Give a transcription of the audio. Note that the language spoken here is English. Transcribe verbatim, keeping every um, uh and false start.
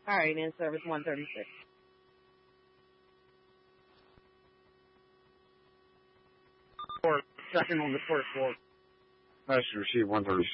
All right, in service one thirty-six. Second on the first floor. Message received one thirty-six.